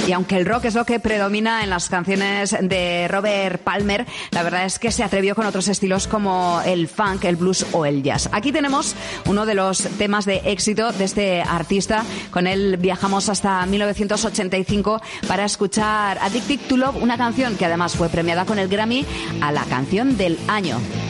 Y aunque el rock es lo que predomina en las canciones de Robert Palmer, la verdad es que se atrevió con otros estilos como el funk, el blues o el jazz. Aquí tenemos uno de los temas de éxito de este artista. Con él viajamos hasta 1985 para escuchar Addicted to Love, una canción que además fue premiada con el Grammy a la canción del año.